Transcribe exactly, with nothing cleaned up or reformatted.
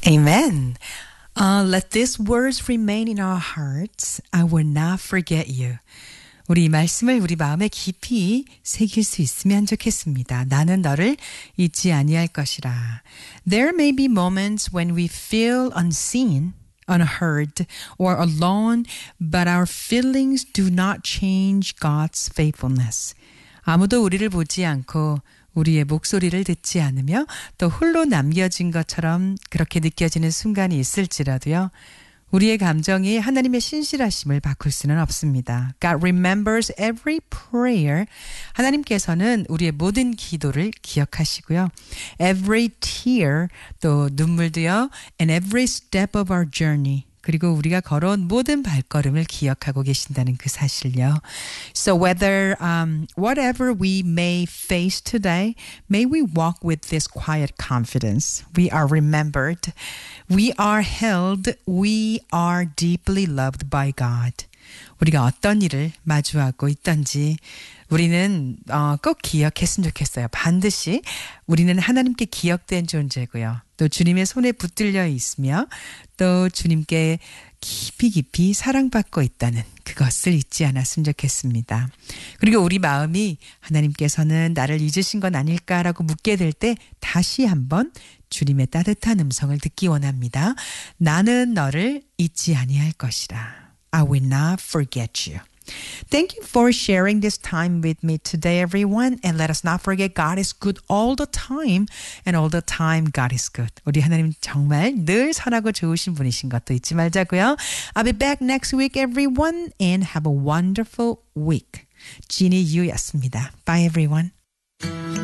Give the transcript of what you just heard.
Amen. Uh, let these words remain in our hearts. I will not forget you. 우리 이 말씀을 우리 마음에 깊이 새길 수 있으면 좋겠습니다. 나는 너를 잊지 아니할 것이라. There may be moments when we feel unseen, unheard, or alone, but our feelings do not change God's faithfulness. 아무도 우리를 보지 않고 우리의 목소리를 듣지 않으며 또 홀로 남겨진 것처럼 그렇게 느껴지는 순간이 있을지라도요. 우리의 감정이 하나님의 신실하심을 바꿀 수는 없습니다. God remembers every prayer. 하나님께서는 우리의 모든 기도를 기억하시고요. Every tear, 또 눈물도요. And every step of our journey. 그리고 우리가 걸어온 모든 발걸음을 기억하고 계신다는 그 사실요. So whether, um, whatever we may face today, may we walk with this quiet confidence. We are remembered. We are held. We are deeply loved by God. 우리가 어떤 일을 마주하고 있던지 우리는 어, 꼭 기억했으면 좋겠어요. 반드시 우리는 하나님께 기억된 존재고요. 또 주님의 손에 붙들려 있으며 또 주님께 깊이 깊이 사랑받고 있다는 그것을 잊지 않았으면 좋겠습니다. 그리고 우리 마음이 하나님께서는 나를 잊으신 건 아닐까라고 묻게 될 때 다시 한번 주님의 따뜻한 음성을 듣기 원합니다. 나는 너를 잊지 아니할 것이라. I will not forget you. Thank you for sharing this time with me today, everyone. And let us not forget God is good all the time. And all the time God is good. 우리 하나님 정말 늘 선하고 좋으신 분이신 것도 잊지 말자고요. I'll be back next week, everyone. And have a wonderful week. 지니 유였습니다. Bye, everyone.